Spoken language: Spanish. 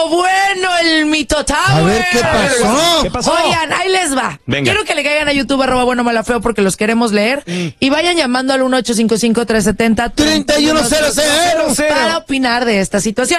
Pero bueno, el mitotawer. A ver, ¿qué pasó? ¿Qué pasó? Oigan, ahí les va. Venga. Quiero que le caigan a YouTube, @buenomala_feo, porque los queremos leer. Y vayan llamando al 1-855-370-3100 3100. para opinar de esta situación.